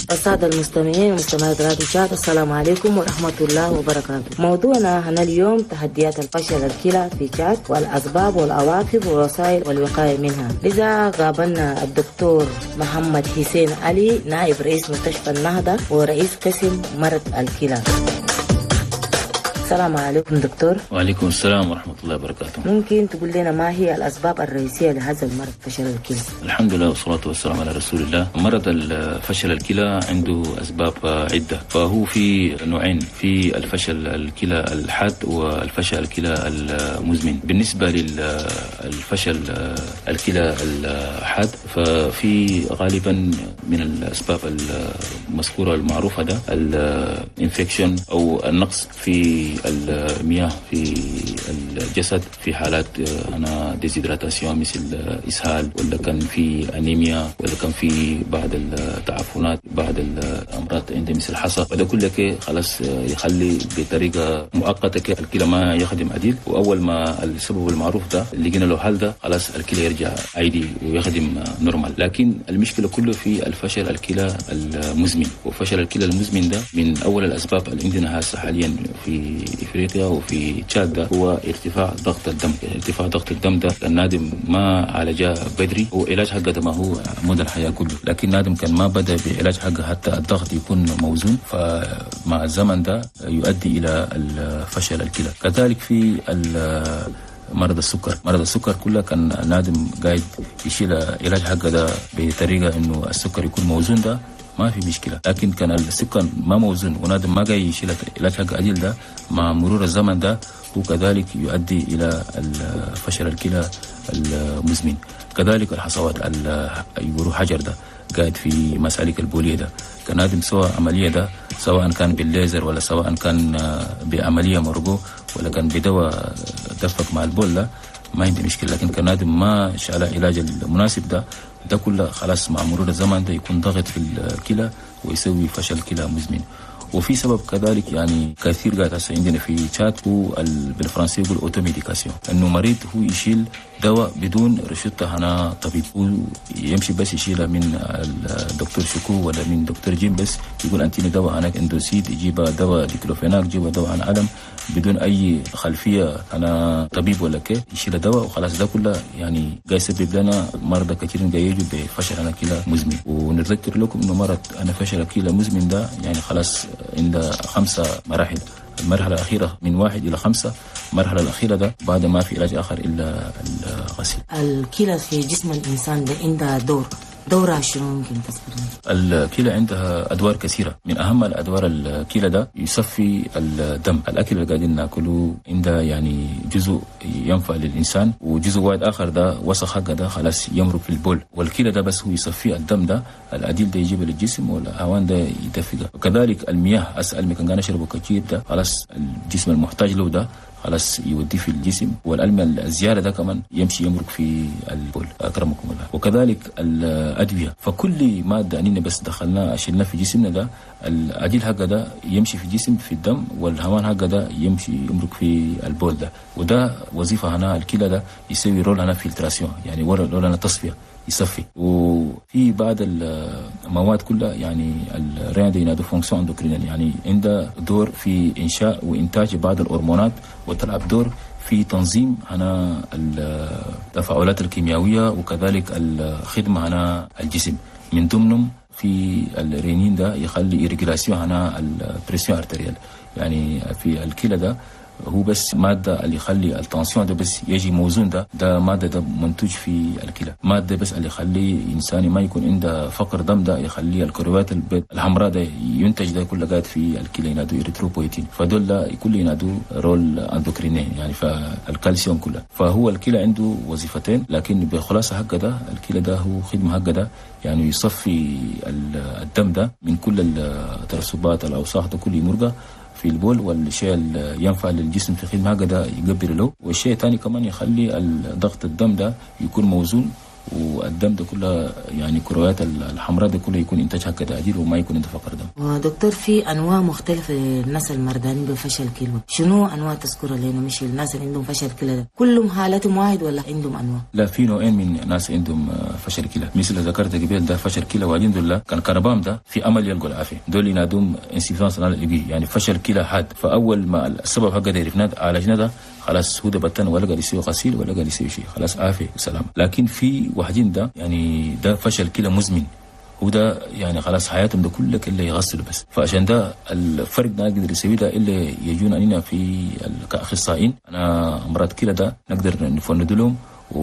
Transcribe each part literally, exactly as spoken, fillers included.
السادة المستمعين ومستمعات راديو تشاد، السلام عليكم ورحمة الله وبركاته. موضوعنا هنا اليوم تحديات الفشل الكلى في تشاد والأسباب والعواقب والوسائل والوقاية منها. لذا قابلنا الدكتور محمد حسين علي، نائب رئيس مستشفى النهضة ورئيس قسم مرض الكلى. السلام عليكم دكتور. وعليكم السلام ورحمة الله وبركاته. ممكن تقول لنا ما هي الأسباب الرئيسية لهذا المرض فشل الكلى؟ الحمد لله والصلاة والسلام على رسول الله. مرض الفشل الكلى عنده أسباب عدة، فهو في نوعين، في الفشل الكلى الحاد والفشل الكلى المزمن. بالنسبة للفشل الكلى الحاد ففي غالبا من الأسباب المذكورة المعروفة ده الانفكشن أو النقص في المياه في الجسد في حالات أنا ديزيدراتاسيون مثل إسهال، ولا كان في أنيميا، ولا كان في بعض التعفنات، بعض الأمراض عند مثل الحصى، وده كله كي خلاص يخلي بطريقة مؤقتة الكلى ما يخدم عديل. وأول ما السبب المعروف ده لقينا له حل ده خلاص الكلى يرجع عادي ويخدم نورمال. لكن المشكلة كله في الفشل الكلى المزمن، وفشل الكلى المزمن ده من أول الأسباب اللي عندنا هسه حاليا في إفريقيا وفي تشاد ده هو ارتفاع ضغط الدم. ارتفاع ضغط الدم ده النادم ما عالجاه بدري، وعلاج حقه ده ما هو مدى الحياة كله، لكن نادم كان ما بدأ بعلاج حقه حتى الضغط يكون موزون، فمع الزمن ده يؤدي إلى الفشل الكلى. كذلك في مرض السكر، مرض السكر كله كان نادم قاعد يشيل علاج حقه ده بطريقة إنه السكر يكون موزون ده ما في مشكلة، لكن كان السكر ما موزون ونادم ما جاي يشيل العلاج حق عديل ده، مع مرور الزمن ده وكذلك يؤدي إلى فشل الكلى المزمن. كذلك الحصوات يقولوا حجر ده قاعد في مسالك البولية ده، كان نادم سوى عملية ده سواء كان بالليزر ولا سواء كان بعملية مرقو ولا كان بدواء دفق مع البول ده ما عندي مشكلة، لكن كان نادم ما شال علاج المناسب ده ده كله خلاص مع مرور الزمن ده يكون ضغط في الكلى ويسوي فشل كلى مزمن. وفي سبب كذلك يعني كثير قاعد هسه عندنا في تشاد هو بالفرنسي يقول اوتوميديكاسيون، انه مريض هو يشيل دواء بدون رشدة هنا طبيب، يمشي بس يشيلها من الدكتور شكو ولا من دكتور جيم، بس يقول انتيني دواء هناك اندوسيد، يجيب دواء ديكلوفيناك، يجيب دواء عن علم بدون اي خلفيه انا طبيب ولا كيف، يشيل دواء وخلاص. ده كله يعني قاعد يسبب لنا مرضى كثيرين قاعد يجوا بفشل انا كلى مزمن. ونذكر لكم انه مرض انا فشل كلى مزمن ده يعني خلاص عند خمسه مراحل. المرحله الاخيره من واحد الى خمسه، المرحله الاخيره ده بعد ما في علاج اخر الا الغسيل. الكلى في جسم الانسان ده عندها دور دورها شنو ممكن تذكرنا؟ الكلى عندها ادوار كثيره، من اهم الادوار الكلى ده يصفي الدم. الاكل اللي قاعدين ناكله عنده يعني جزء ينفع للانسان، وجزء واحد اخر ده وسخ حقه ده خلاص يمرق في البول، والكلى ده بس هو يصفي الدم ده، العديل ده يجيب للجسم والهوان ده يدفقه. وكذلك المياه اسال مكان كان يشربوا كثير ده خلاص الجسم المحتاج له ده خلاص يوديه في الجسم، والألم الزيادة ده كمان يمشي يمرق في البول أكرمكم الله. وكذلك الأدوية، فكل مادة أننا بس دخلناه شلنا في جسمنا ده العديل حقه ده يمشي في الجسم في الدم، والهوان حقه ده يمشي يمرق في البول ده. وده وظيفة هنا الكلى ده يسوي رول هنا فلتراسيون، يعني رول هنا تصفية يصفي. وفي بعض المواد كلها يعني الرين دي ينادوا فونكسيون اندوكرينال، يعني عنده دور في انشاء وانتاج بعض الهرمونات، وتلعب دور في تنظيم هنا التفاعلات الكيميائيه، وكذلك الخدمه هنا الجسم. من ضمنهم في الرينين ده يخلي ريجولاسيون هنا البريسيون ارتريال، يعني في الكلى ده هو بس مادة اللي يخلي التنسيون ده بس يجي موزون، ده ده مادة ده منتج في الكلى. مادة بس اللي يخلي إنسان ما يكون عنده فقر دم ده يخلي الكرويات البيض الحمراء ده ينتج، ده كله قاعد في الكلى ينادوا إريثروبويتين، فدول ده كله ينادوا رول اندوكرينين يعني فالكالسيوم كله. فهو الكلى عنده وظيفتين، لكن بخلاصة حقه ده الكلى ده هو خدمة حقه ده يعني يصفي الدم ده من كل الترسبات الأوساخ ده كله يمرقه في البول، والشيء اللي ينفع للجسم في خدمة هكذا يقبل له، والشيء الثاني كمان يخلي ضغط الدم ده يكون موزون والدم ده كلها يعني كرويات الحمراء ده كلها يكون انتاجها كتعديل وما يكون انت فقر دم. ودكتور في انواع مختلفه للناس المردانين بفشل كلى، شنو انواع تذكرها لنا؟ مش الناس اللي عندهم فشل كلى ده كلهم حالتهم واحد ولا عندهم انواع؟ لا، في نوعين من ناس عندهم فشل كلى، مثل ذكرت قبل ده فشل كلى والحمد لله كان كربام ده في امل يلقوا العافيه، دول ينادوم انسفانس الايبي يعني فشل كلى حاد. فاول ما السبب حقه ده عرفناه عالجنا ده خلاص هو ده بطن ولا قال يسوي غسيل ولا قال يسوي شيء، خلاص عافيه وسلام. لكن في واحدين ده يعني ده فشل كلى مزمن، وده يعني خلاص حياتهم ده كله كله يغسلوا بس. فعشان ده الفرق ده نقدر نسويه ده اللي يجونا هنا في كاخصائيين انا امراض كلى ده نقدر نفند لهم.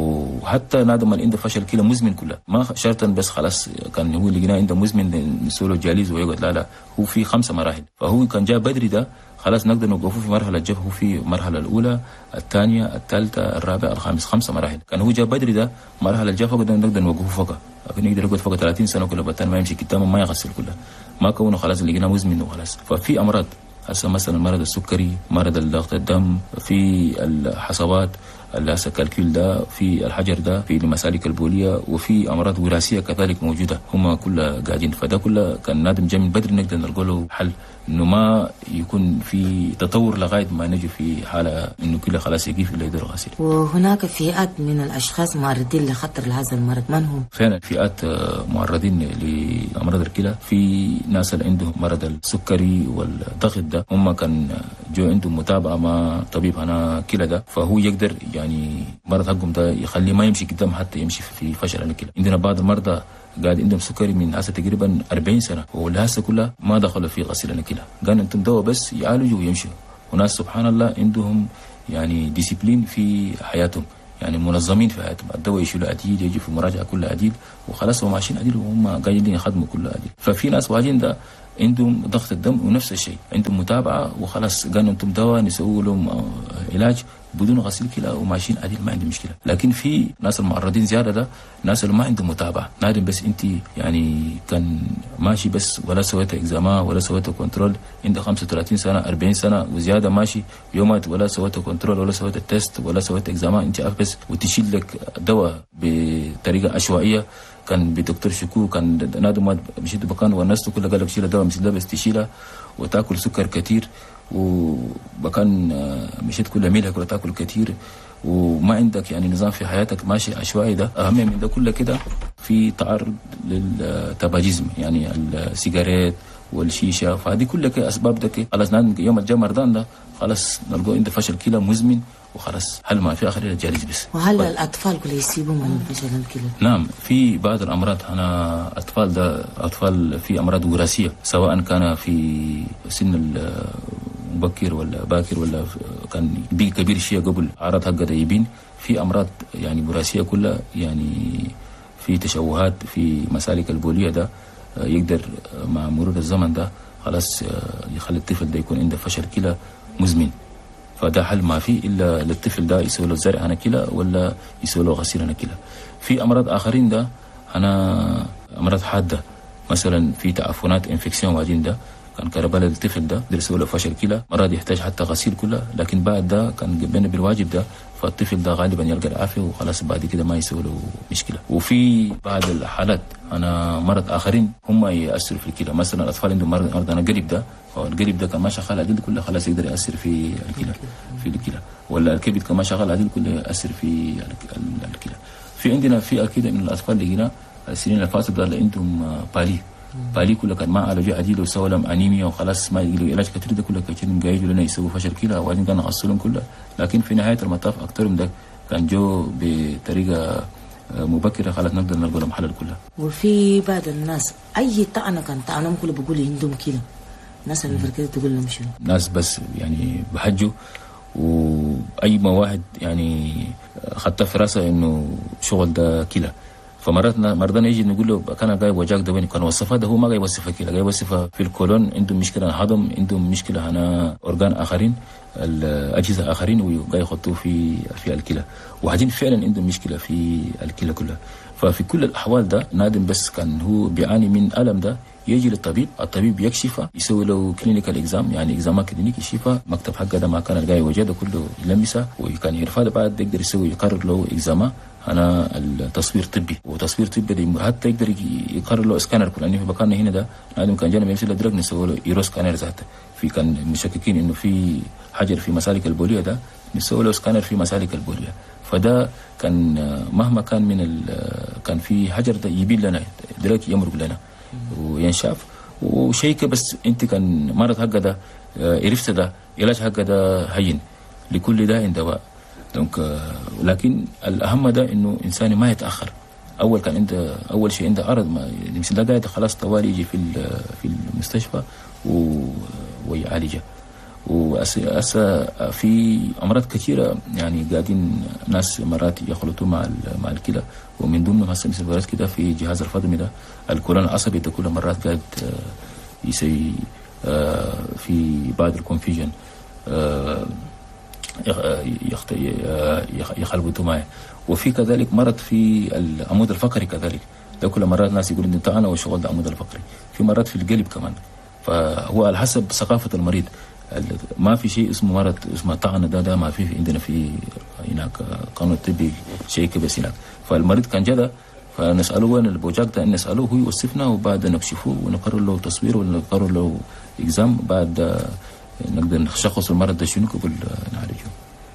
وحتى نادم اللي عنده فشل كلى مزمن كله ما شرطا بس خلاص كان هو اللي لقيناه عنده مزمن نسوله جاليز ويقعد، لا لا هو في خمسه مراحل. فهو كان جاء بدري ده خلاص نقدر نوقفه في مرحله الجف، هو في المرحله الاولى الثانيه الثالثه الرابعه الخامس، خمسه مراحل. كان هو جاء بدري ده مرحله الجف نقدر نقدر نوقفه فوق، لكن يقدر يقعد فوق ثلاثين سنه كله بطل ما يمشي قدامه ما يغسل كله ما كونه خلاص اللي لقيناه مزمن وخلاص. ففي امراض هسه مثلا مرض السكري، مرض ضغط الدم، في الحصوات اللي هسه كالكيل ده، في الحجر ده، في المسالك البوليه، وفي امراض وراثيه كذلك موجوده هم كلها قاعدين. فده كله كان نادم جاي من بدري نقدر نلقى له حل انه ما يكون في تطور لغايه ما نجي في حاله انه كله خلاص يقف الا يقدر غسيل. وهناك فئات من الاشخاص معرضين لخطر لهذا المرض، من هم؟ فعلا فئات معرضين لامراض الكلى، في ناس اللي عندهم مرض السكري والضغط ده هم كان جو عندهم متابعه مع طبيب هنا كلى ده، فهو يقدر يعني مرض حقهم ده يخليه ما يمشي قدام حتى يمشي في فشل الكلى. عندنا بعض المرضى قاعد عندهم سكري من هسه تقريبا أربعين سنه والهسه كلها ما دخلوا في غسيل الكلى، قالوا انتم دواء بس يعالجوا ويمشوا. وناس سبحان الله عندهم يعني ديسيبلين في حياتهم، يعني منظمين في حياتهم، الدواء يشيلوا عديل، يجي في مراجعه كلها عديل وخلاص هم ماشيين عديل وهم قاعدين يخدموا كلها عديل. ففي ناس واجين ده عندهم ضغط الدم ونفس الشيء عندهم متابعه وخلاص قالوا انتم دواء نسوي لهم علاج بدون غسيل كلى وماشيين عديل ما عندي مشكله. لكن في ناس المعرضين زياده ده ناس اللي ما عندهم متابعه، نادم بس انت يعني كان ماشي بس ولا سويت اكزاما ولا سويت كنترول، عندك خمسة وثلاثين سنه أربعين سنه وزياده ماشي يومات ولا سويت كنترول ولا سويت تيست ولا سويت اكزاما، انت عارف بس وتشيل لك دواء بطريقه عشوائيه. كان بدكتور شكو كان نادم مشيت بكان والناس كلها قال لك شيل الدواء مثل ده بس تشيلها وتاكل سكر كثير، وبكان مشيت كل ميلك ولا تاكل كثير وما عندك يعني نظام في حياتك ماشي عشوائي. ده اهم من ده كله كده في تعرض للتباجيزم يعني السيجارات والشيشه، فهذه كلها اسباب ده خلاص يوم الجاء مرضان ده خلاص نلقوا عنده فشل كلى مزمن وخلاص حل ما في اخر الجالس بس. وهل الاطفال كل يصيبوا من فشل الكلى؟ نعم، في بعض الامراض هنا اطفال ده اطفال في امراض وراثيه سواء كان في سن مبكر ولا باكر ولا كان بي كبير شيء قبل اعراض حقه ده يبين. في امراض يعني وراثيه كلها يعني في تشوهات في مسالك البوليه ده يقدر مع مرور الزمن ده خلاص يخلي الطفل ده يكون عنده فشل كلى مزمن. فده حل ما فيه الا للطفل ده يسوي له زرع هنا كلى ولا يسوي له غسيل هنا كلى. في امراض اخرين ده هنا امراض حاده مثلا في تعفنات انفكسيون واجين ده كان كربلاء للطفل ده يسوي له فشل كلى مرض يحتاج حتى غسيل كلها، لكن بعد ده كان بينا بالواجب ده فالطفل ده غالبا يلقى العافيه وخلاص بعد كده ما يسوي له مشكله. وفي بعض الحالات انا مرض اخرين هم ياثروا في الكلى، مثلا الاطفال عندهم مرض مرض انا قلب ده القلب ده كمان شغال عديل كله خلاص يقدر ياثر في الكلى في الكلى، ولا الكبد كمان شغال عديل كله ياثر في الكلى. في عندنا في اكيد من الاطفال اللي هنا السنين اللي فاتت ده اللي عندهم بالي بالي كله كان ما عالجوا عديل وسوى لهم انيميا وخلاص ما يجيله علاج كثير ده كله كثير جايجوا لنا يسووا فشل كلى وبعدين كانوا غسلهم كله، لكن في نهايه المطاف اكثرهم ده كان جو بطريقه مبكره خلاص نقدر نلقى لهم حل كلها. وفي بعض الناس اي طعنه كان طعنهم كله بيقول عندهم كلى، الناس اللي في كده تقول لهم شنو؟ ناس بس يعني بحجوا واي ما واحد يعني خدت في راسه انه شغل ده كلى، فمراتنا مرضانا يجي نقول له كان جاي وجاك ده وين كان وصفها ده هو ما جاي يوصفها كلى، جاي يوصفها في الكولون عندهم مشكله هضم عندهم مشكله هنا اورجان اخرين الاجهزه اخرين وجاي يحطوه في في الكلى، وبعدين فعلا عندهم مشكله في الكلى كلها. ففي كل الاحوال ده نادم بس كان هو بيعاني من الم ده يجي للطبيب، الطبيب يكشفها، يسوي له كلينيكال اكزام، يعني اكزامات كلينيك، يشوفها مكتب حقه ده ما كان القاي وجهه كله يلمسها، وكان يرفع له بعد يقدر يسوي يقرر له اكزامات انا التصوير طبي، وتصوير طبي حتى يقدر يقرر له اسكانر، لانه في مكاننا هنا ده لازم كان جانا يمشي له درج نسوي له يورو سكانر ذاته، في كان مشككين انه في حجر في مسالك البوليه ده نسوي له سكانر في مسالك البوليه، فده كان مهما كان من كان في حجر ده يبين لنا درج يمرق لنا وينشاف وشيكه، بس انت كان مرض حقه ده عرفت ده علاج حقه ده هين، لكل داء دواء. دونك لكن الاهم ده انه انسان ما يتاخر، اول كان عنده اول شيء عنده عرض ما يمشي ده قاعد خلاص طوالي يجي في في المستشفى ويعالجه. وأسا في امراض كثيره يعني قاعدين ناس مرات يخلطوا مع مع الكلى، ومن ضمنهم هسه مثل فيروس كده في جهاز الهضمي ده الكولون العصبي ده كل مرات قاعد يسوي في بعض الكونفيجن يخلطوا معه. وفي كذلك مرض في العمود الفقري كذلك، ده كل مرات ناس يقولوا انت انا والشغل ده العمود الفقري، في مرات في القلب كمان، فهو على حسب ثقافه المريض. ما في شيء اسمه مرض اسمه طعنه ده ده ما في عندنا في هناك قانون طبي شيء كبس هناك. فالمريض كان جدا فنساله وين البوجاك ده، نساله هو يوصفنا وبعد نكشفه ونقرر له تصوير ونقرر له اكزام، بعد نقدر نشخص المرض ده شنو قبل نعالجه.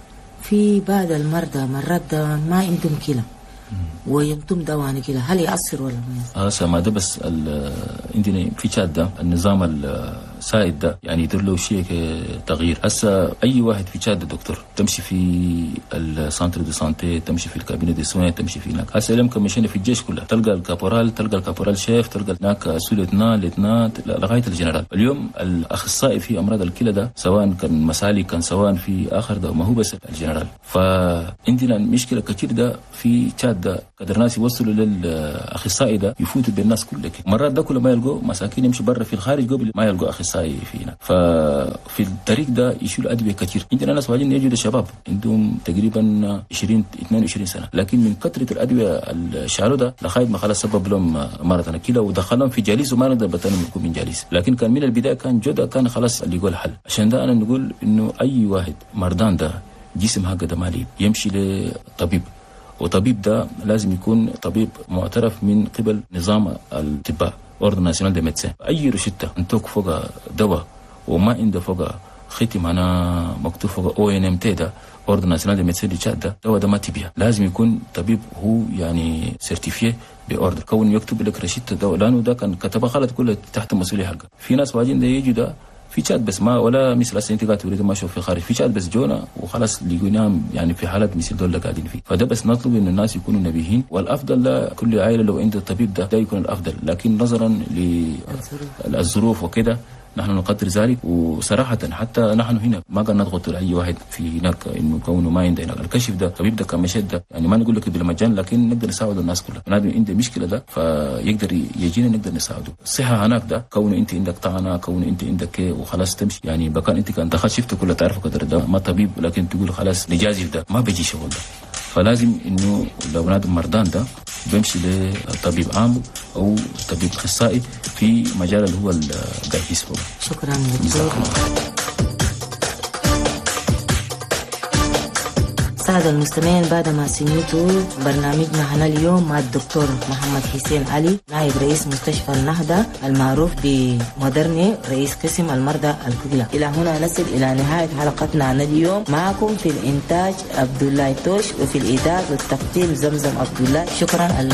في بعض المرضى مرات ده ما عندهم كلى وينتم دواني كده، هل يأثر ولا ما يأثر؟ اه ما ده بس عندنا في تشاد ده النظام السائد ده يعني يدير له شيء تغيير. هسه اي واحد في تشاد دكتور تمشي في السانتر دي سانتي، تمشي في الكابينه دي سوين، تمشي في هناك. هسه اليوم كمشينا في الجيش كله تلقى الكابورال، تلقى الكابورال شيف، تلقى هناك سوليتنا ليتنانت لغايه الجنرال. اليوم الاخصائي في امراض الكلى ده سواء كان مسالك كان سواء في اخر ده ما هو بس الجنرال. فعندنا مشكله كثير ده في تشاد ده قدر ناس يوصلوا للاخصائي ده يفوتوا بالناس كلها. مرات ده كل ما يلقوا مساكين يمشوا برا في الخارج قبل ما يلقوا اخصائي فينا. ففي الطريق ده يشيلوا ادويه كثير. عندنا ناس واجدين يجوا شباب عندهم تقريبا عشرين اثنين وعشرين سنه، لكن من كثره الادويه الشالوا ده لغايه ما خلاص سبب لهم مرض الكلى ودخلهم في جاليس وما نقدر بتنهم يكون من جاليس. لكن كان من البدايه كان جدا كان خلاص اللي يقول حل. عشان ده انا نقول انه اي واحد مرضان ده جسم هكذا مالي يمشي لطبيب، وطبيب ده لازم يكون طبيب معترف من قبل نظام الطب اوردر ناسيونال دي ميدسين. اي روشته انتوك فوق دواء وما عنده فوق ختم انا مكتوب فوق او ان ام تي ده اوردر ناسيونال دي ميدسين دي تشاد ده دواء ده ما تبيع، لازم يكون طبيب هو يعني سيرتيفيه باوردر، كون يكتب لك روشته دواء لانه ده كان كتبها غلط كله تحت المسؤوليه حقه. في ناس واجين ده يجوا ده في تشاد بس ما ولا مثل هسه انت قاعد تريد ما اشوف في الخارج، في تشاد بس جونا وخلاص لقيناهم يعني في حالات مثل دول اللي قاعدين فيه. فده بس نطلب ان الناس يكونوا نبيهين، والافضل لكل عائله لو عند الطبيب ده ده يكون الافضل، لكن نظرا للظروف وكده نحن نقدر ذلك. وصراحة حتى نحن هنا ما قد نضغط على أي واحد في هناك إنه كونه ما عندنا الكشف ده طبيب ده كمشهد ده يعني ما نقول لك بالمجان، لكن نقدر نساعد الناس كلها. نادم عنده مشكلة ده فيقدر يجينا نقدر نساعده. الصحة هناك ده كونه أنت عندك طعنة، كونه أنت عندك كي وخلاص تمشي يعني بكان أنت كان دخل شفته كله تعرف قدر ده ما طبيب، لكن تقول خلاص نجازف ده ما بيجي شغل ده. فلازم إنه لو نادم مرضان ده بيمشي لطبيب عام أو طبيب أخصائي في مجال اللي هو الجاهز فوق. شكرا دكتور. سادة المستمعين، بعد ما سمعتوا برنامجنا هنا اليوم مع الدكتور محمد حسين علي نائب رئيس مستشفى النهضة المعروف بمودرني رئيس قسم المرضى الكلى. إلى هنا نصل إلى نهاية حلقتنا هنا اليوم. معكم في الإنتاج عبد الله توش، وفي الإعداد والتقديم زمزم عبد الله. شكرا.